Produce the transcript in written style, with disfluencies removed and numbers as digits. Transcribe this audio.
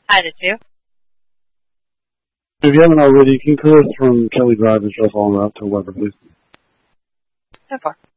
I did too. If you haven't already, can you clear us from Kelly Drive and Shuffle on route to Weber, please? So far.